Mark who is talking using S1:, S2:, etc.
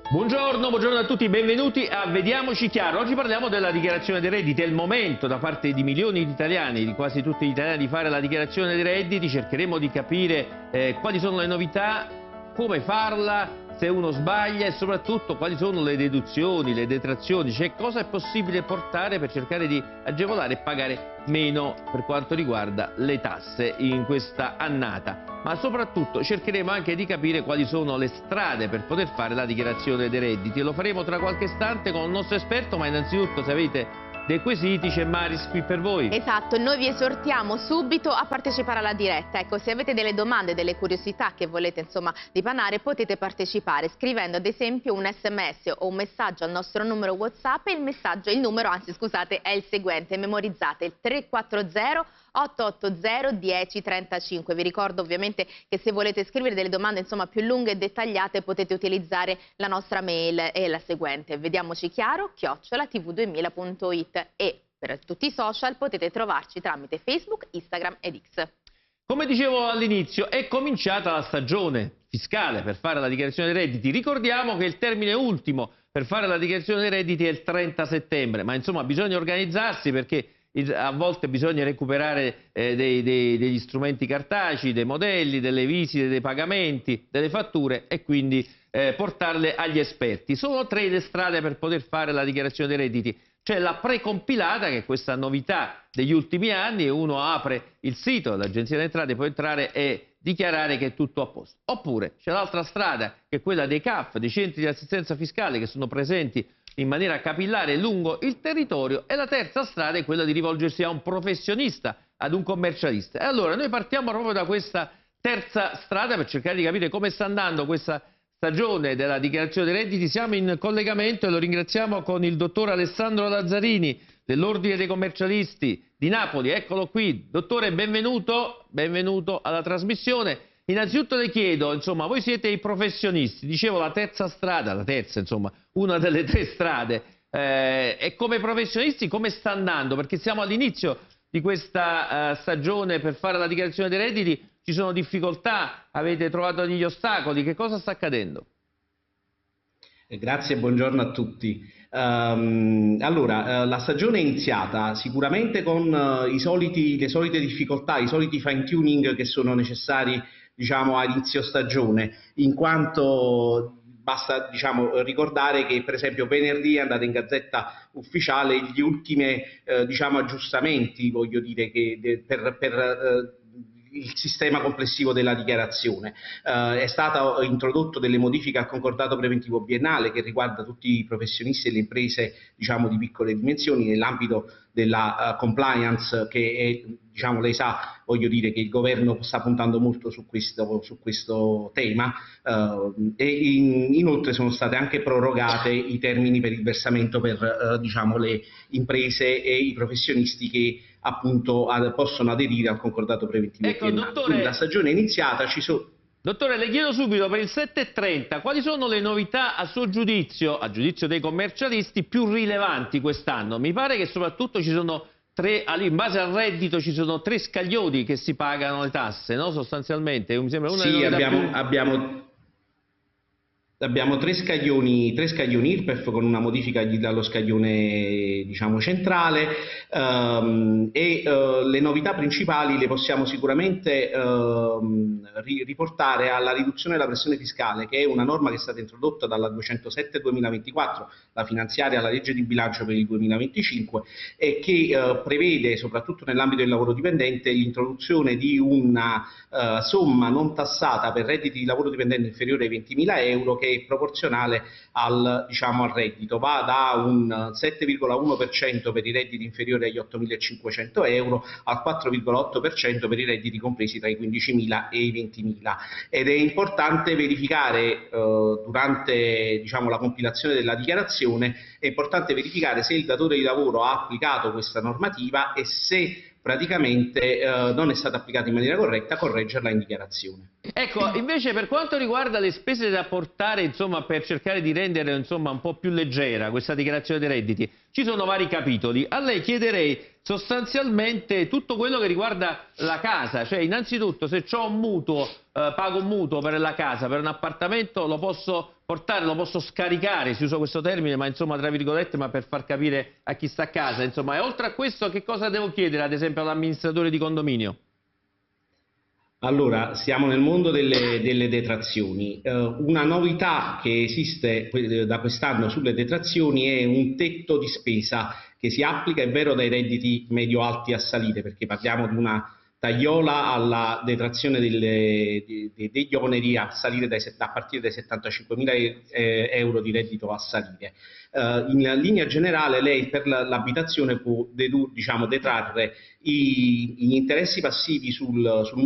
S1: Buongiorno a tutti, benvenuti a Vediamoci Chiaro. Oggi parliamo della dichiarazione dei redditi. È il momento da parte di milioni di italiani, di quasi tutti gli italiani, di fare la dichiarazione dei redditi. Cercheremo di capire quali sono le novità, come farla, se uno sbaglia e soprattutto quali sono le deduzioni, le detrazioni, cioè cosa è possibile portare per cercare di agevolare e pagare meno per quanto riguarda le tasse in questa annata. Ma soprattutto cercheremo anche di capire quali sono le strade per poter fare la dichiarazione dei redditi. Lo faremo tra qualche istante con il nostro esperto, ma innanzitutto se avete dei quesiti c'è Maris qui per voi.
S2: Esatto, noi vi esortiamo subito a partecipare alla diretta. Ecco, se avete delle domande, delle curiosità che volete dipanare, potete partecipare scrivendo ad esempio un sms o un messaggio al nostro numero WhatsApp e il numero è il seguente, memorizzate il 340 880 1035. Vi ricordo ovviamente che se volete scrivere delle domande più lunghe e dettagliate potete utilizzare la nostra mail, è la seguente: vediamocichiaro@tv2000.it, e per tutti i social potete trovarci tramite Facebook, Instagram ed X.
S1: Come dicevo all'inizio, è cominciata la stagione fiscale per fare la dichiarazione dei redditi. Ricordiamo che il termine ultimo per fare la dichiarazione dei redditi è il 30 settembre, ma insomma bisogna organizzarsi perché a volte bisogna recuperare degli strumenti cartacei, dei modelli, delle visite, dei pagamenti, delle fatture e quindi portarle agli esperti. Sono tre le strade per poter fare la dichiarazione dei redditi. C'è la precompilata, che è questa novità degli ultimi anni, e uno apre il sito dell'Agenzia delle Entrate, può entrare e dichiarare che è tutto a posto. Oppure c'è l'altra strada, che è quella dei CAF, dei centri di assistenza fiscale, che sono presenti in maniera capillare lungo il territorio, e la terza strada è quella di rivolgersi a un professionista, ad un commercialista. E allora noi partiamo proprio da questa terza strada per cercare di capire come sta andando questa stagione della dichiarazione dei redditi. Siamo in collegamento e lo ringraziamo con il dottor Alessandro Lazzarini dell'Ordine dei Commercialisti di Napoli. Eccolo qui. Dottore, benvenuto alla trasmissione. Innanzitutto le chiedo, voi siete i professionisti, dicevo la terza strada, una delle tre strade, e come professionisti come sta andando? Perché siamo all'inizio di questa stagione per fare la dichiarazione dei redditi, ci sono difficoltà, avete trovato degli ostacoli, che cosa sta accadendo?
S3: Grazie e buongiorno a tutti. La stagione è iniziata sicuramente con le solite difficoltà, i soliti fine tuning che sono necessari a inizio stagione, in quanto basta ricordare che per esempio venerdì è andata in Gazzetta Ufficiale gli ultimi aggiustamenti, voglio dire, per il sistema complessivo della dichiarazione. È stato introdotto delle modifiche al concordato preventivo biennale che riguarda tutti i professionisti e le imprese di piccole dimensioni nell'ambito della compliance, che è, lei sa, voglio dire, che il governo sta puntando molto su questo tema, e inoltre sono state anche prorogate i termini per il versamento per le imprese e i professionisti che appunto possono aderire al concordato preventivo.
S1: Ecco, dottore,
S3: la stagione è iniziata,
S1: Dottore, le chiedo subito, per il 7.30, quali sono le novità a suo giudizio, a giudizio dei commercialisti, più rilevanti quest'anno? Mi pare che soprattutto ci sono in base al reddito ci sono tre scaglioni che si pagano le tasse, no? Sostanzialmente. Mi sembra una
S3: sì, abbiamo tre scaglioni IRPEF con una modifica dallo scaglione centrale, e le novità principali le possiamo sicuramente riportare alla riduzione della pressione fiscale, che è una norma che è stata introdotta dalla 207/2024, la finanziaria alla legge di bilancio per il 2025, e che prevede, soprattutto nell'ambito del lavoro dipendente, l'introduzione di una somma non tassata per redditi di lavoro dipendente inferiore ai 20.000 euro, che è proporzionale al reddito. Va da un 7,1% per i redditi inferiori agli 8.500 euro al 4,8% per i redditi compresi tra i 15.000 e i 20.000. Ed è importante verificare durante la compilazione della dichiarazione, è importante verificare se il datore di lavoro ha applicato questa normativa e se praticamente non è stata applicata in maniera corretta, correggerla in dichiarazione.
S1: Ecco, invece per quanto riguarda le spese da portare per cercare di rendere un po' più leggera questa dichiarazione dei redditi, ci sono vari capitoli. A lei chiederei sostanzialmente tutto quello che riguarda la casa, cioè innanzitutto se ho un mutuo, pago un mutuo per la casa, per un appartamento, lo posso portare, lo posso scaricare, si usa questo termine, ma insomma tra virgolette, ma per far capire a chi sta a casa, insomma. E oltre a questo che cosa devo chiedere ad esempio all'amministratore di condominio?
S3: Allora, siamo nel mondo delle detrazioni. Una novità che esiste da quest'anno sulle detrazioni è un tetto di spesa che si applica, è vero, dai redditi medio-alti a salire, perché parliamo di una tagliola alla detrazione degli oneri a salire a partire dai 75.000 euro di reddito a salire. In linea generale lei per l'abitazione può detrarre gli interessi passivi sul